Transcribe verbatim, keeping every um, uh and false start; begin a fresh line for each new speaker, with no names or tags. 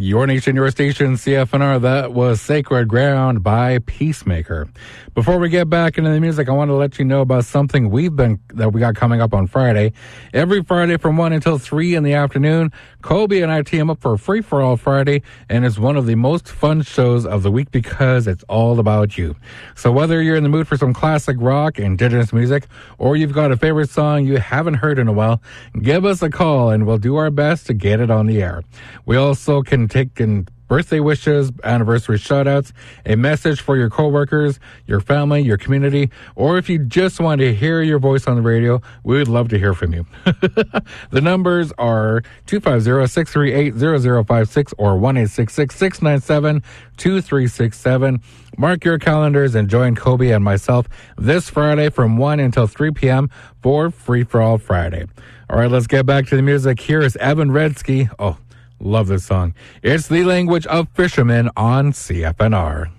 Your Nation, Your Station, C F N R. That was Sacred Ground by Peacemaker. Before we get back into the music, I want to let you know about something we've been that we got coming up on Friday. Every Friday from one until three in the afternoon, Kobe and I team up for Free for All Friday, and it's one of the most fun shows of the week because it's all about you. So whether you're in the mood for some classic rock, indigenous music, or you've got a favorite song you haven't heard in a while, give us a call and we'll do our best to get it on the air. We also can take in birthday wishes, anniversary shout-outs, a message for your coworkers, your family, your community, or if you just want to hear your voice on the radio, we would love to hear from you. The numbers are two five zero, six three eight, zero zero five six or one eight six six, six nine seven, two three six seven. Mark your calendars and join Kobe and myself this Friday from one until three p.m. for Free for All Friday. All right, let's get back to the music. Here is Evan Redsky. Oh, love this song. It's The Language of Fishermen on C F N R.